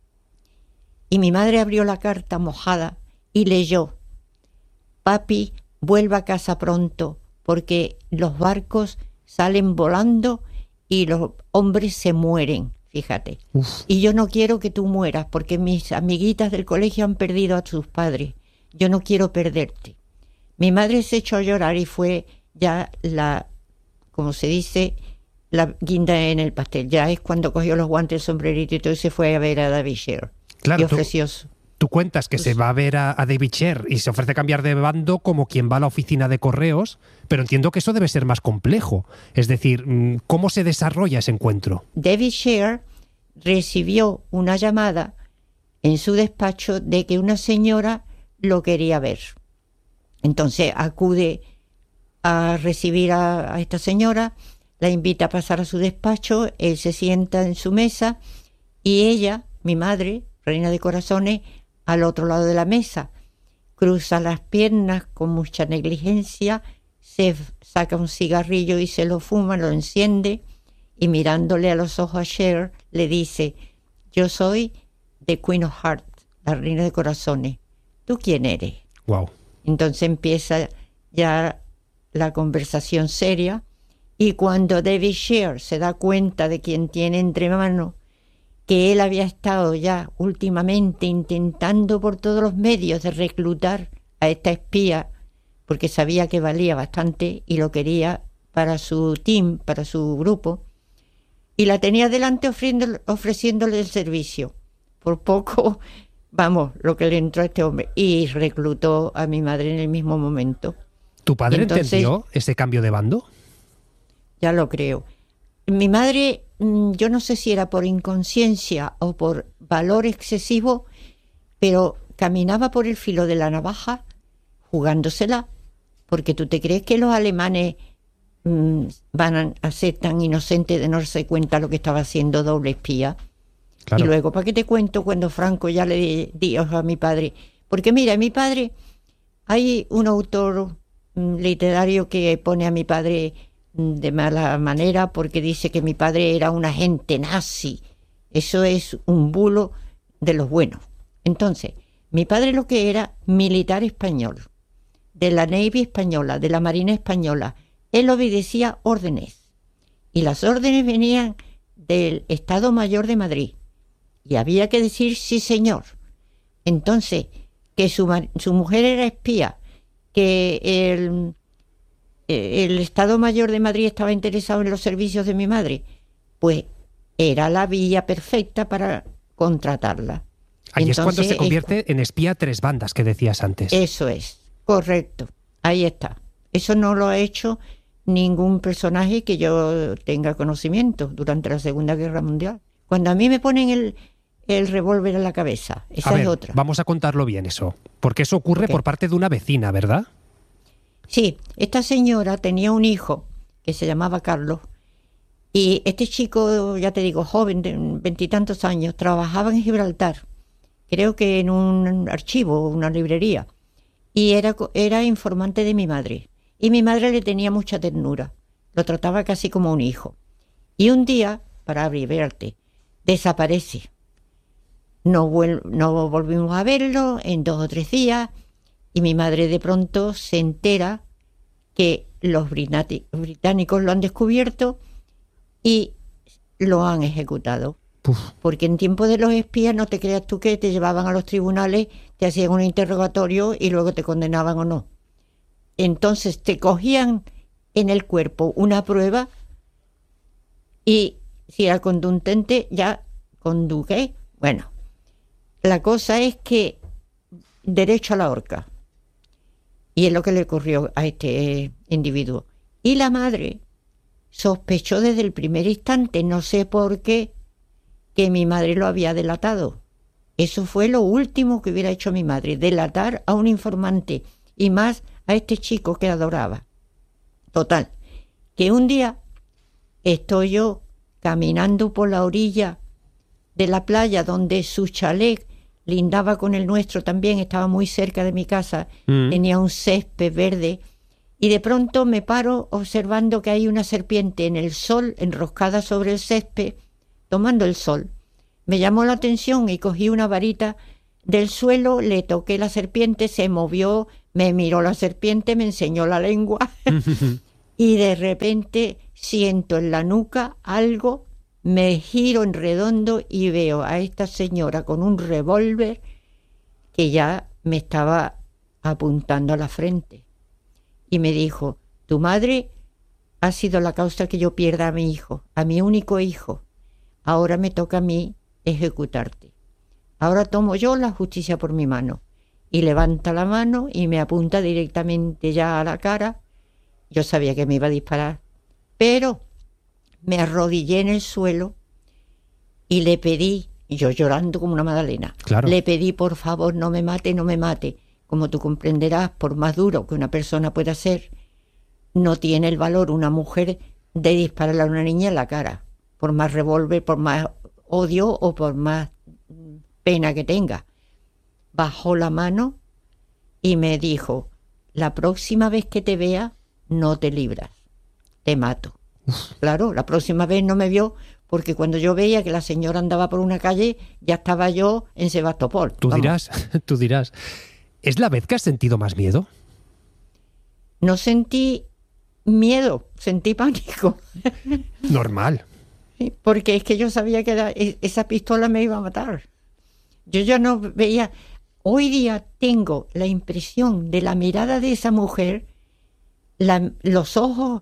y mi madre abrió la carta mojada y leyó: papi, vuelva a casa pronto, porque los barcos salen volando y los hombres se mueren. fíjate. Uf. Y yo no quiero que tú mueras, porque mis amiguitas del colegio han perdido a sus padres. Yo no quiero perderte. Mi madre se echó a llorar y fue ya la, como se dice, la guinda en el pastel. Ya es cuando cogió los guantes, el sombrerito y todo y se fue a ver a David Sher. Claro, y ofreció... Tú, tú cuentas que pues, se va a ver a, a David Sher y se ofrece cambiar de bando como quien va a la oficina de correos, pero entiendo que eso debe ser más complejo. Es decir, ¿cómo se desarrolla ese encuentro? David Sher recibió una llamada en su despacho de que una señora lo quería ver. Entonces acude a recibir a, a esta señora, la invita a pasar a su despacho, él se sienta en su mesa y ella, mi madre, reina de corazones, al otro lado de la mesa, cruza las piernas con mucha negligencia, se saca un cigarrillo y se lo fuma, lo enciende y mirándole a los ojos a Cher le dice: yo soy the Queen of Hearts, la reina de corazones. ¿Tú quién eres? Wow. Entonces empieza ya la conversación seria y cuando David Sher se da cuenta de quien tiene entre manos, que él había estado ya últimamente intentando por todos los medios de reclutar a esta espía, porque sabía que valía bastante y lo quería para su team, para su grupo, y la tenía delante ofreciéndole, ofreciéndole el servicio. Por poco, vamos, lo que le entró a este hombre, y reclutó a mi madre en el mismo momento. ¿Tu padre Entonces, entendió ese cambio de bando? Ya lo creo. Mi madre, yo no sé si era por inconsciencia o por valor excesivo, pero caminaba por el filo de la navaja jugándosela, porque tú te crees que los alemanes mmm, van a ser tan inocentes de no darse cuenta lo que estaba haciendo doble espía. Claro. Y luego, ¿para qué te cuento cuando Franco ya le dijo a mi padre? Porque mira, mi padre, hay un autor mmm, literario que pone a mi padre de mala manera porque dice que mi padre era un agente nazi. Eso es un bulo de los buenos. Entonces, mi padre lo que era militar español, de la Navy española, de la Marina española. Él obedecía órdenes y las órdenes venían del Estado Mayor de Madrid y había que decir sí señor. Entonces, que su, su mujer era espía, que el el Estado Mayor de Madrid estaba interesado en los servicios de mi madre, pues era la vía perfecta para contratarla. Ahí Entonces, es cuando se convierte es, en espía a tres bandas que decías antes. Eso es, correcto, ahí está. Eso no lo ha hecho ningún personaje que yo tenga conocimiento durante la Segunda Guerra Mundial. Cuando a mí me ponen el, el revólver en la cabeza, esa a ver, es otra. Vamos a contarlo bien eso, porque eso ocurre okay. por parte de una vecina, ¿verdad? Sí, esta señora tenía un hijo que se llamaba Carlos y este chico, ya te digo, joven, de veintitantos años, trabajaba en Gibraltar, creo que en un archivo, una librería, y era, era informante de mi madre. Y mi madre le tenía mucha ternura, lo trataba casi como un hijo. Y un día, para abreviarte, desaparece. No, vuel- no volvimos a verlo en dos o tres días. Y mi madre de pronto se entera que los británicos lo han descubierto y lo han ejecutado. Uf. Porque en tiempo de los espías no te creas tú que te llevaban a los tribunales, te hacían un interrogatorio y luego te condenaban o no. Entonces te cogían en el cuerpo una prueba y si era conducente ya conduqué. Bueno, la cosa es que derecho a la horca. Y es lo que le ocurrió a este individuo. Y la madre sospechó desde el primer instante, no sé por qué, que mi madre lo había delatado. Eso fue lo último que hubiera hecho mi madre, delatar a un informante y más a este chico que adoraba. Total, que un día estoy yo caminando por la orilla de la playa donde su chalet lindaba con el nuestro también, estaba muy cerca de mi casa, mm. tenía un césped verde, y de pronto me paro observando que hay una serpiente en el sol, enroscada sobre el césped, tomando el sol. Me llamó la atención y cogí una varita del suelo, le toqué la serpiente, se movió, me miró la serpiente, me enseñó la lengua, y de repente siento en la nuca algo me giro en redondo y veo a esta señora con un revólver que ya me estaba apuntando a la frente. Y me dijo, tu madre ha sido la causa que yo pierda a mi hijo, a mi único hijo. Ahora me toca a mí ejecutarte. Ahora tomo yo la justicia por mi mano. Y levanta la mano y me apunta directamente ya a la cara. Yo sabía que me iba a disparar, pero me arrodillé en el suelo y le pedí, yo llorando como una magdalena, claro. Le pedí, por favor, no me mate, no me mate. Como tú comprenderás, por más duro que una persona pueda ser, no tiene el valor una mujer de dispararle a una niña en la cara, por más revólver, por más odio o por más pena que tenga. Bajó la mano y me dijo, la próxima vez que te vea, no te libras, te mato. Uf. Claro, la próxima vez no me vio porque cuando yo veía que la señora andaba por una calle, ya estaba yo en Sebastopol. Tú Vamos. dirás, tú dirás, ¿es la vez que has sentido más miedo? No sentí miedo, sentí pánico. Normal. Sí, porque es que yo sabía que era, esa pistola me iba a matar. Yo ya no veía... Hoy día tengo la impresión de la mirada de esa mujer, la, los ojos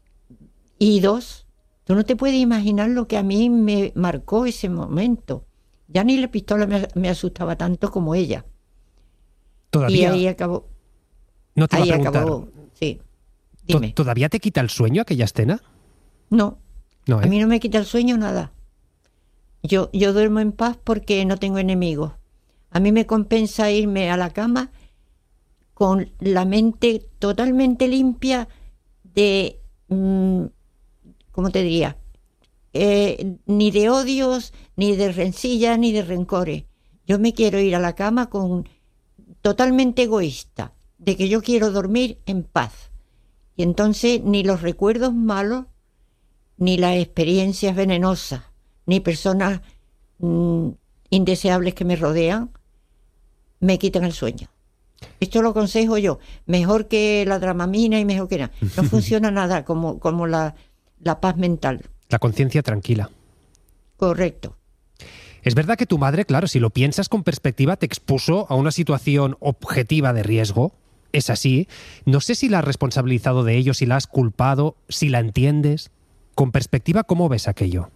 idos. Tú no te puedes imaginar lo que a mí me marcó ese momento. Ya ni la pistola me, me asustaba tanto como ella. Todavía. Y ahí acabó. No te ahí va a preguntar. Acabó. Sí. Dime. ¿Todavía te quita el sueño aquella escena? No. No, ¿eh? A mí no me quita el sueño nada. Yo, yo duermo en paz porque no tengo enemigos. A mí me compensa irme a la cama con la mente totalmente limpia de, mmm, ¿cómo te diría? Eh, ni de odios, ni de rencillas, ni de rencores. Yo me quiero ir a la cama con totalmente egoísta, de que yo quiero dormir en paz. Y entonces ni los recuerdos malos, ni las experiencias venenosas, ni personas mmm, indeseables que me rodean, me quitan el sueño. Esto lo aconsejo yo. Mejor que la dramamina y mejor que nada. No funciona nada como, como la, la paz mental. La conciencia tranquila. Correcto. Es verdad que tu madre, claro, si lo piensas con perspectiva, te expuso a una situación objetiva de riesgo. Es así. No sé si la has responsabilizado de ello, si la has culpado, si la entiendes. Con perspectiva, ¿cómo ves aquello?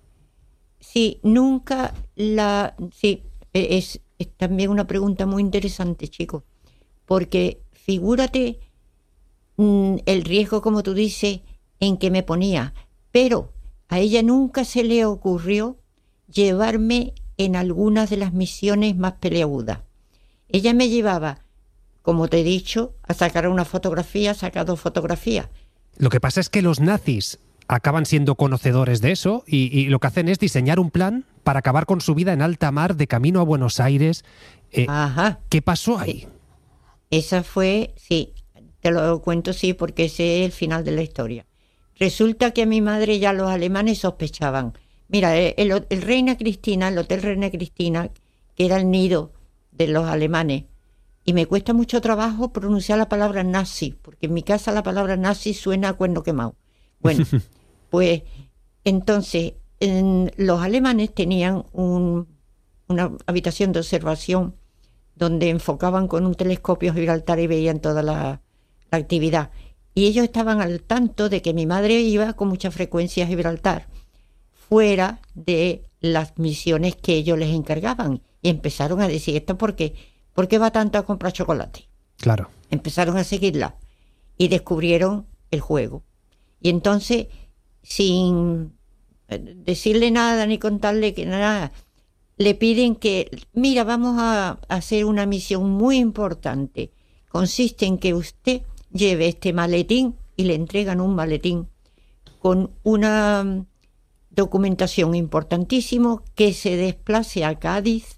Sí, nunca la... Sí, es... Es también una pregunta muy interesante, chico, porque figúrate mmm, el riesgo, como tú dices, en que me ponía, pero a ella nunca se le ocurrió llevarme en algunas de las misiones más peleagudas. Ella me llevaba, como te he dicho, a sacar una fotografía, sacar dos fotografías. Lo que pasa es que los nazis acaban siendo conocedores de eso y, y lo que hacen es diseñar un plan para acabar con su vida en alta mar de camino a Buenos Aires. Eh, Ajá. ¿Qué pasó ahí? Esa fue, sí, te lo cuento, sí, porque ese es el final de la historia. Resulta que a mi madre ya los alemanes sospechaban. Mira, el, el, el Reina Cristina, el Hotel Reina Cristina, que era el nido de los alemanes, y me cuesta mucho trabajo pronunciar la palabra nazi, porque en mi casa la palabra nazi suena a cuerno quemado. Bueno, pues entonces en, los alemanes tenían un, una habitación de observación donde enfocaban con un telescopio Gibraltar y veían toda la, la actividad. Y ellos estaban al tanto de que mi madre iba con mucha frecuencia a Gibraltar, fuera de las misiones que ellos les encargaban. Y empezaron a decir, ¿esto por qué? ¿Por qué va tanto a comprar chocolate? Claro. Empezaron a seguirla y descubrieron el juego. Y entonces, sin decirle nada ni contarle que nada, le piden que, mira, vamos a hacer una misión muy importante. Consiste en que usted lleve este maletín y le entregan un maletín con una documentación importantísima, que se desplace a Cádiz,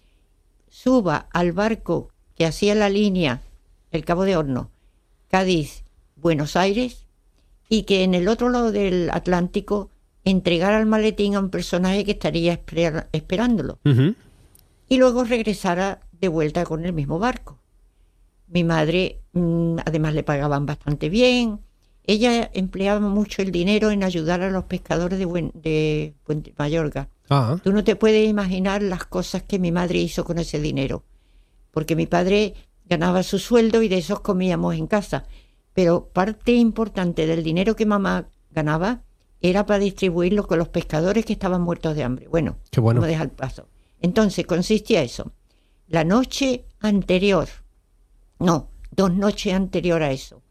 suba al barco que hacía la línea, el Cabo de Hornos, Cádiz, Buenos Aires, y que en el otro lado del Atlántico entregara el maletín a un personaje que estaría esper- esperándolo. Uh-huh. Y luego regresara de vuelta con el mismo barco. Mi madre, mmm, además, le pagaban bastante bien, ella empleaba mucho el dinero en ayudar a los pescadores de, Buen, de Puente Mayorga. Ah. Tú no te puedes imaginar las cosas que mi madre hizo con ese dinero, porque mi padre ganaba su sueldo y de esos comíamos en casa, pero parte importante del dinero que mamá ganaba era para distribuirlo con los pescadores que estaban muertos de hambre. Bueno, qué bueno. No deja el paso. Entonces consistía eso. La noche anterior, no, dos noches anterior a eso,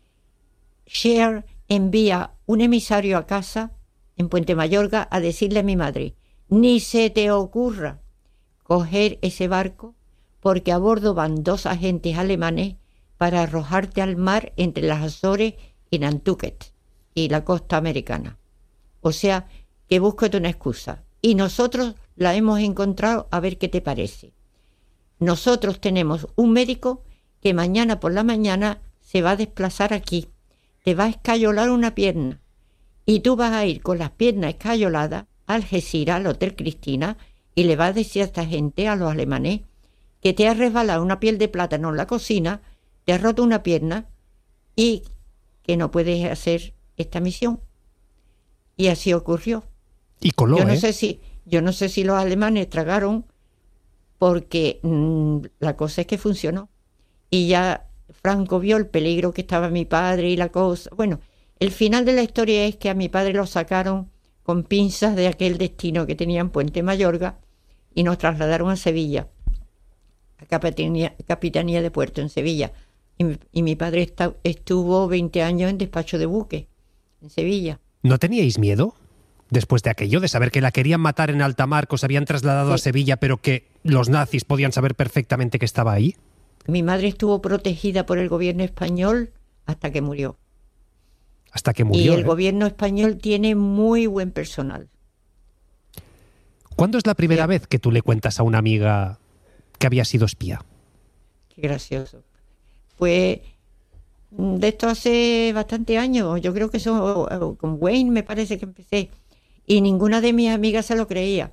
Cher envía un emisario a casa en Puente Mayorga a decirle a mi madre: ni se te ocurra coger ese barco, porque a bordo van dos agentes alemanes para arrojarte al mar entre las Azores y Nantucket y la costa americana. O sea, que búsquete una excusa. Y nosotros la hemos encontrado, a ver qué te parece. Nosotros tenemos un médico que mañana por la mañana se va a desplazar aquí. Te va a escayolar una pierna. Y tú vas a ir con las piernas escayoladas a Algeciras, al Hotel Cristina, y le vas a decir a esta gente, a los alemanes, que te has resbalado una piel de plátano en la cocina, te has roto una pierna y que no puedes hacer esta misión. Y así ocurrió. Y coló, yo no ¿eh? sé si yo no sé si los alemanes tragaron, porque mmm, la cosa es que funcionó. Y ya Franco vio el peligro que estaba mi padre y la cosa. Bueno, el final de la historia es que a mi padre lo sacaron con pinzas de aquel destino que tenía en Puente Mayorga y nos trasladaron a Sevilla, a Capitanía, Capitanía de Puerto en Sevilla. Y, y mi padre está, estuvo veinte años en despacho de buque en Sevilla. ¿No teníais miedo después de aquello, de saber que la querían matar en alta mar, que os habían trasladado sí. a Sevilla, pero que los nazis podían saber perfectamente que estaba ahí? Mi madre estuvo protegida por el gobierno español hasta que murió. Hasta que murió. Y el ¿eh? gobierno español tiene muy buen personal. ¿Cuándo es la primera sí. vez que tú le cuentas a una amiga que había sido espía? Qué gracioso. Pues de esto hace bastante años. Yo creo que eso, con Wayne me parece que empecé. Y ninguna de mis amigas se lo creía.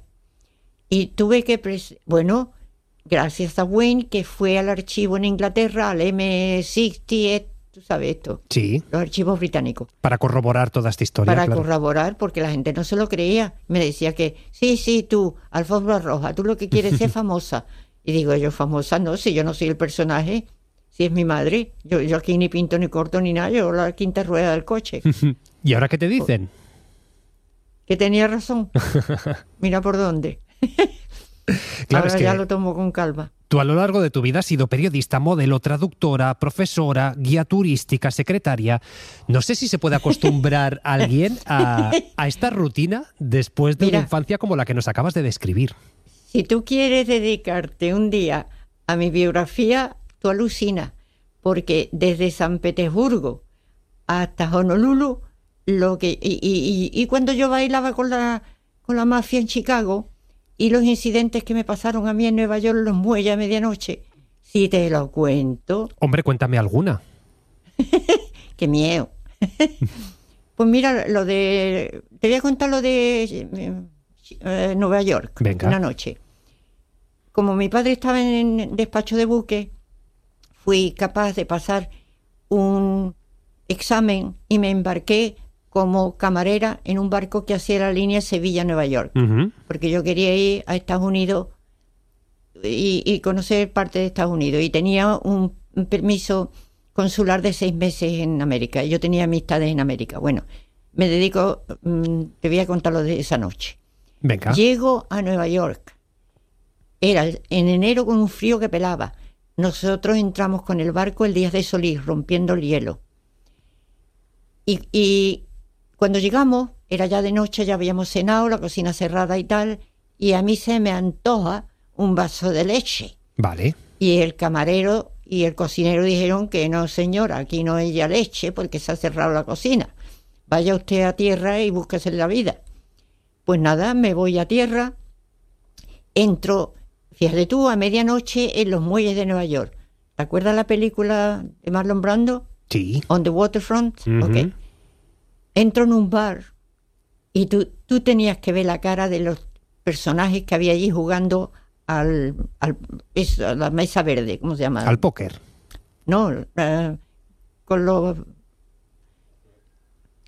Y tuve que... Pres- bueno, gracias a Wayne, que fue al archivo en Inglaterra, al eme sesenta, tú sabes esto. Sí. Los archivos británicos. Para corroborar toda esta historia. Para claro. corroborar, porque la gente no se lo creía. Me decía que, sí, sí, tú, alfombra roja, tú lo que quieres ser famosa. Y digo, yo famosa no, si yo no soy el personaje, si es mi madre. Yo, yo aquí ni pinto ni corto ni nada, yo la quinta rueda del coche. ¿Y ahora qué te dicen? Que tenía razón. Mira por dónde. Claro, ahora es que ya lo tomo con calma. tú a lo largo de tu vida has sido periodista, modelo, traductora, profesora, guía turística, secretaria. No sé si se puede acostumbrar a alguien a, a esta rutina después de Mira, una infancia como la que nos acabas de describir. Si tú quieres dedicarte un día a mi biografía, tú alucinas, porque desde San Petersburgo hasta Honolulu, lo que y, y, y, y cuando yo bailaba con la con la mafia en Chicago y los incidentes que me pasaron a mí en Nueva York, los muelles a medianoche, si te lo cuento. Hombre, cuéntame alguna. Qué miedo. Pues mira, lo de te voy a contar lo de eh, Nueva York. Venga. Una noche. Como mi padre estaba en despacho de buque, fui capaz de pasar un examen y me embarqué como camarera en un barco que hacía la línea Sevilla-Nueva York. Uh-huh. Porque yo quería ir a Estados Unidos y, y conocer parte de Estados Unidos. Y tenía un, un permiso consular de seis meses en América. Yo tenía amistades en América. Bueno, me dedico, mmm, te voy a contar lo de esa noche. Venga. Llego a Nueva York. Era en enero con un frío que pelaba. Nosotros entramos con el barco el día de Solís, rompiendo el hielo. Y, y cuando llegamos, era ya de noche, ya habíamos cenado, la cocina cerrada y tal, y a mí se me antoja un vaso de leche. Vale. Y el camarero y el cocinero dijeron que no, señora, aquí no hay ya leche porque se ha cerrado la cocina. Vaya usted a tierra y búsquese la vida. Pues nada, me voy a tierra, entro, fíjate tú, a medianoche en los muelles de Nueva York. ¿Te acuerdas la película de Marlon Brando? Sí. On the Waterfront. Uh-huh. Ok. Entro en un bar y tú, tú tenías que ver la cara de los personajes que había allí jugando al, al es, a la mesa verde, ¿cómo se llama? Al póker. No, uh, con los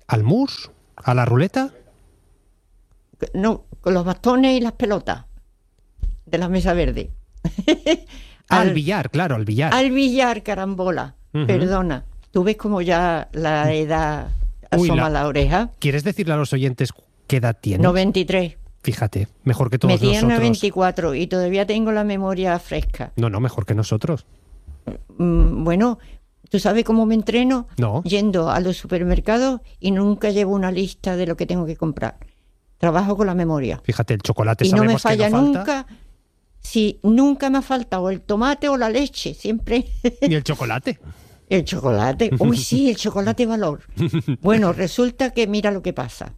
¿Al mus? ¿A la ruleta? No, con los bastones y las pelotas de la mesa verde. al, al billar, claro, al billar. Al billar, carambola. Uh-huh. Perdona, tú ves como ya la edad asoma Uy, la, la oreja. ¿Quieres decirle a los oyentes qué edad tienes? noventa y tres. Fíjate, mejor que todos Me nosotros. Me noventa y cuatro y todavía tengo la memoria fresca. No, no, mejor que nosotros. Mm, bueno, ¿tú sabes cómo me entreno? No. Yendo a los supermercados y nunca llevo una lista de lo que tengo que comprar. Trabajo con la memoria. Fíjate, el chocolate y sabemos no me falla que no nunca. falta. Sí, nunca me ha faltado el tomate o la leche, siempre. ¿Y el chocolate? El chocolate. Uy, sí, el chocolate valor. Bueno, resulta que mira lo que pasa.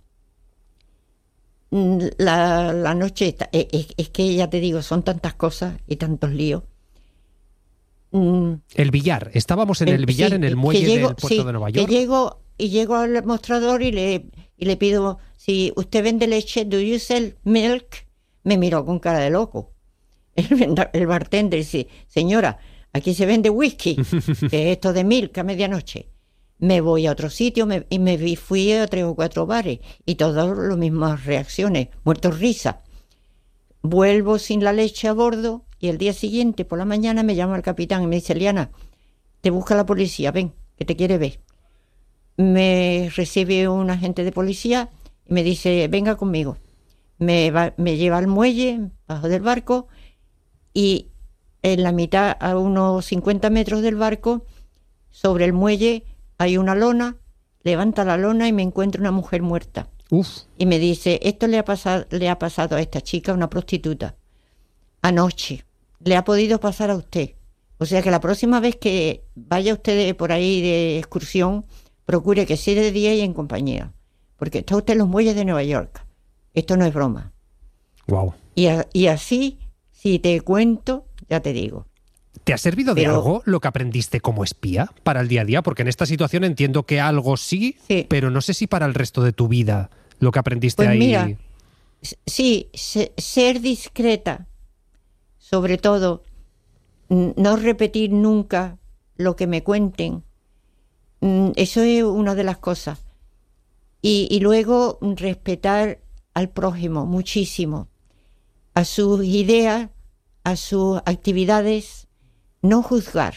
La, la noche, está, es, es que ya te digo, son tantas cosas y tantos líos. El billar, estábamos en el, el billar sí, en el muelle llego, del puerto sí, de Nueva York. Que llego, y llego al mostrador y le, y le pido, si usted vende leche, ¿do you sell milk? Me miró con cara de loco. El, el bartender dice, señora, aquí se vende whisky, que es esto de milk a medianoche. Me voy a otro sitio me, y me vi, fui a tres o cuatro bares y todas las mismas reacciones, muertos risa. Vuelvo sin la leche a bordo y el día siguiente por la mañana me llama el capitán y me dice, Liana, te busca la policía, ven, que te quiere ver. Me recibe un agente de policía y me dice, venga conmigo. Me, va, me lleva al muelle, bajo del barco, y en la mitad, a unos cincuenta metros del barco, sobre el muelle hay una lona, levanta la lona y me encuentro una mujer muerta. Uf. Y me dice, esto le ha pasado, le ha pasado a esta chica, una prostituta, anoche. Le ha podido pasar a usted. O sea que la próxima vez que vaya usted por ahí de excursión, procure que sea de día y en compañía. Porque está usted en los muelles de Nueva York. Esto no es broma. Wow. Y, a, y así, si te cuento, ya te digo. ¿Te ha servido de Pero, algo lo que aprendiste como espía para el día a día? Porque en esta situación entiendo que algo sí, sí. pero no sé si para el resto de tu vida lo que aprendiste pues ahí... Mira, sí, se, ser discreta, sobre todo, no repetir nunca lo que me cuenten. Eso es una de las cosas. Y, y luego respetar al prójimo muchísimo, a sus ideas, a sus actividades. No juzgar,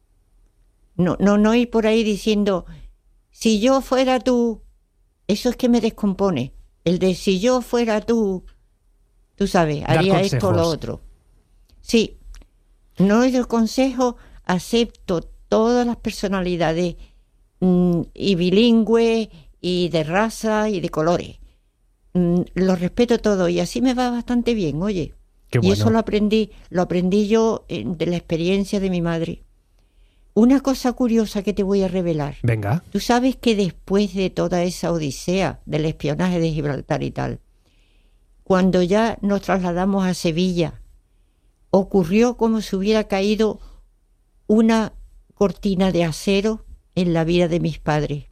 no, no, no ir por ahí diciendo, si yo fuera tú, eso es que me descompone, el de si yo fuera tú, tú sabes, haría esto o lo otro. Sí, no es el consejo, acepto todas las personalidades mmm, y bilingües y de raza y de colores, mm, lo respeto todo y así me va bastante bien, oye. Bueno. Y eso lo aprendí, lo aprendí yo eh, de la experiencia de mi madre. Una cosa curiosa que te voy a revelar. Venga. Tú sabes que después de toda esa odisea del espionaje de Gibraltar y tal, cuando ya nos trasladamos a Sevilla, ocurrió como si hubiera caído una cortina de acero en la vida de mis padres.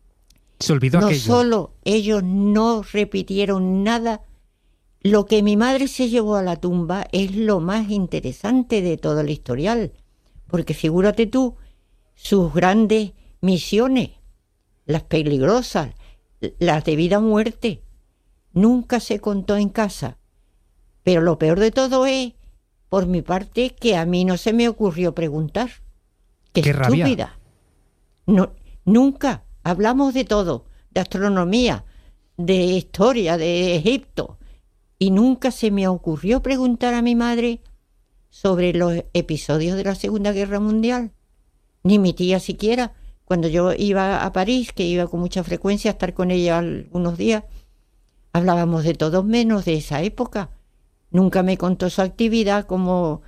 Se olvidó no aquello. Solo ellos no repitieron nada. Lo que mi madre se llevó a la tumba es lo más interesante de todo el historial, porque figúrate tú, sus grandes misiones, las peligrosas, las de vida o muerte, nunca se contó en casa. Pero lo peor de todo es, por mi parte, que a mí no se me ocurrió preguntar. ¡Qué, ¡Qué estúpida! Rabia. No, nunca hablamos de todo, de astronomía, de historia, de Egipto. Y nunca se me ocurrió preguntar a mi madre sobre los episodios de la Segunda Guerra Mundial. Ni mi tía siquiera. Cuando yo iba a París, que iba con mucha frecuencia a estar con ella algunos días, hablábamos de todo menos de esa época. Nunca me contó su actividad como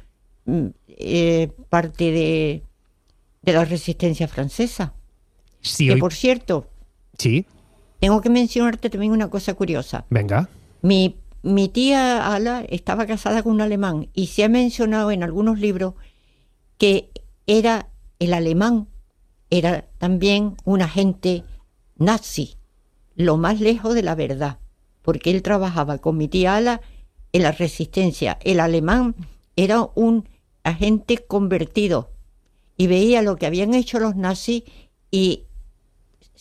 eh, parte de, de la resistencia francesa. Sí, que hoy... por cierto, sí. Tengo que mencionarte también una cosa curiosa. Venga. Mi Mi tía Ala estaba casada con un alemán y se ha mencionado en algunos libros que era el alemán, era también un agente nazi, lo más lejos de la verdad, porque él trabajaba con mi tía Ala en la resistencia. El alemán era un agente convertido y veía lo que habían hecho los nazis y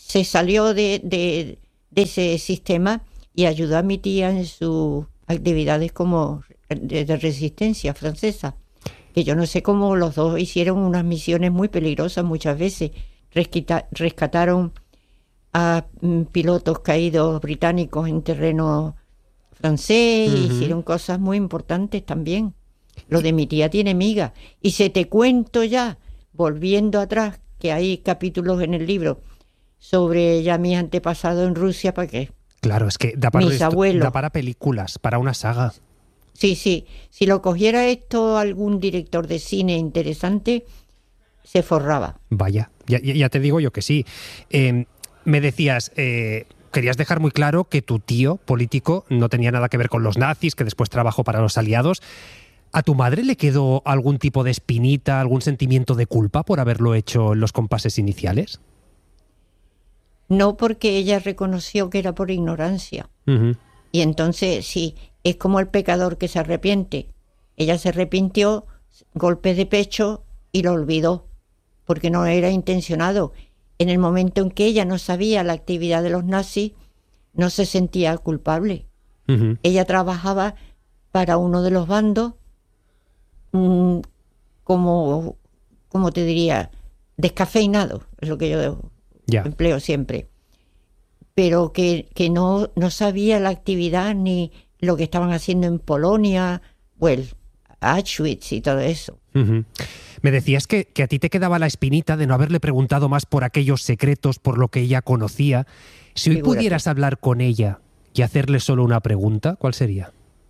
se salió de, de, de ese sistema y ayudó a mi tía en sus actividades como de, de resistencia francesa. Que yo no sé cómo los dos hicieron unas misiones muy peligrosas muchas veces. Resquita, rescataron a mm, pilotos caídos británicos en terreno francés, uh-huh. Hicieron cosas muy importantes también. Lo de mi tía tiene miga. Y se te cuento ya, volviendo atrás, que hay capítulos en el libro sobre ya mis antepasados en Rusia, ¿para qué? Claro, es que da para, mis esto, abuelos. Da para películas, para una saga. Sí, sí. Si lo cogiera esto algún director de cine interesante, se forraba. Vaya, ya, ya te digo yo que sí. Eh, me decías, eh, querías dejar muy claro que tu tío político no tenía nada que ver con los nazis, que después trabajó para los aliados. ¿A tu madre le quedó algún tipo de espinita, algún sentimiento de culpa por haberlo hecho en los compases iniciales? No, porque ella reconoció que era por ignorancia. Uh-huh. Y entonces, sí, es como el pecador que se arrepiente. Ella se arrepintió, golpe de pecho y lo olvidó, porque no era intencionado. En el momento en que ella no sabía la actividad de los nazis, no se sentía culpable. Uh-huh. Ella trabajaba para uno de los bandos, mmm, como, como te diría, descafeinado, es lo que yo yeah. empleo siempre. Pero que, que no, no sabía la actividad ni lo que estaban haciendo en Polonia, well, Auschwitz y todo eso. Uh-huh. Me decías que, que a ti te quedaba la espinita de no haberle preguntado más por aquellos secretos, por lo que ella conocía. Si hoy Figúrate. Pudieras hablar con ella y hacerle solo una pregunta, ¿cuál sería?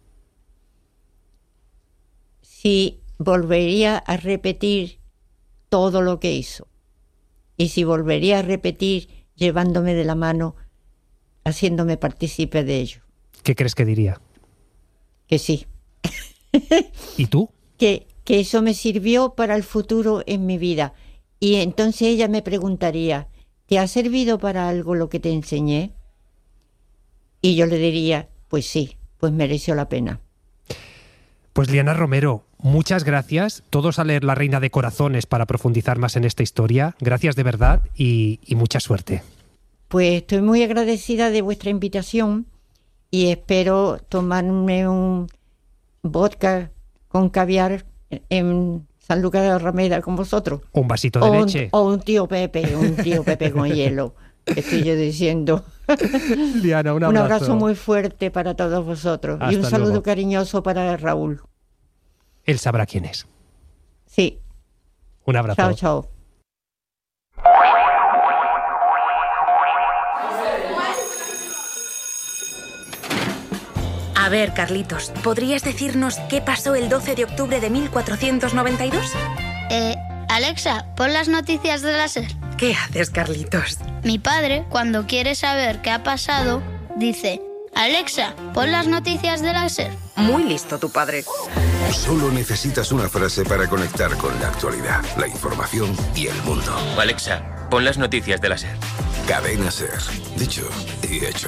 Si volvería a repetir todo lo que hizo. Y si volvería a repetir llevándome de la mano, haciéndome partícipe de ello. ¿Qué crees que diría? Que sí. ¿Y tú? Que, que eso me sirvió para el futuro en mi vida. Y entonces ella me preguntaría, ¿te ha servido para algo lo que te enseñé? Y yo le diría, pues sí, pues mereció la pena. Pues Liana Romero, muchas gracias. Todos a leer La Reina de Corazones para profundizar más en esta historia. Gracias de verdad y, y mucha suerte. Pues estoy muy agradecida de vuestra invitación y espero tomarme un vodka con caviar en San Lucas de la Rameda con vosotros. Un vasito de o leche. Un, o un tío Pepe, un tío Pepe con hielo. Estoy yo diciendo. Liana, un abrazo. Un abrazo muy fuerte para todos vosotros. Hasta y un saludo luego. cariñoso para Raúl. Él sabrá quién es. Sí. Un abrazo. Chao, chao. A ver, Carlitos, ¿podrías decirnos qué pasó el doce de octubre de mil cuatrocientos noventa y dos? Eh, Alexa, pon las noticias de la SER. ¿Qué haces, Carlitos? Mi padre, cuando quiere saber qué ha pasado, dice: Alexa, pon las noticias de la SER. Muy listo tu padre. Solo necesitas una frase para conectar con la actualidad, la información y el mundo. Alexa, pon las noticias de la SER. Cadena SER. Dicho y hecho.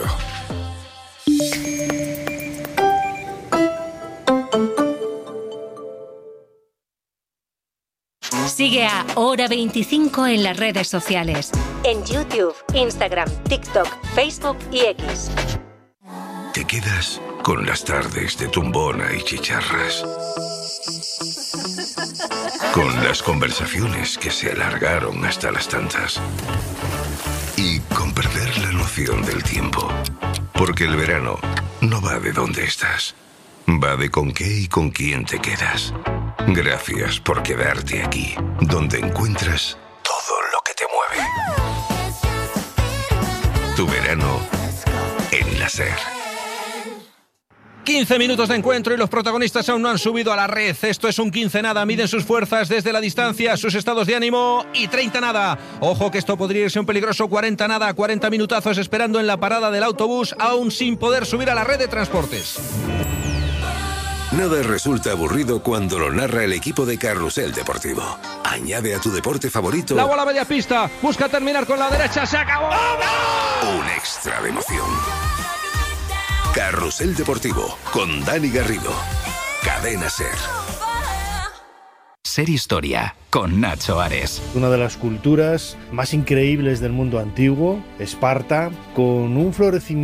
Sigue a Hora veinticinco en las redes sociales. En YouTube, Instagram, TikTok, Facebook y X. Te quedas con las tardes de tumbona y chicharras. Con las conversaciones que se alargaron hasta las tantas. Y con perder la noción del tiempo. Porque el verano no va de dónde estás. Va de con qué y con quién te quedas. Gracias por quedarte aquí, donde encuentras todo lo que te mueve. Tu verano en la SER. quince minutos de encuentro y los protagonistas aún no han subido a la red. Esto es un quince nada. Miden sus fuerzas desde la distancia, sus estados de ánimo y treinta nada. Ojo que esto podría irse un peligroso cuarenta nada. cuarenta minutazos esperando en la parada del autobús, aún sin poder subir a la red de transportes. Nada resulta aburrido cuando lo narra el equipo de Carrusel Deportivo. Añade a tu deporte favorito La bola media pista, busca terminar con la derecha, se acabó. un extra de emoción. Carrusel Deportivo con Dani Garrido. Cadena SER. Ser Historia, con Nacho Ares. Una de las culturas más increíbles del mundo antiguo, Esparta, con un florecimiento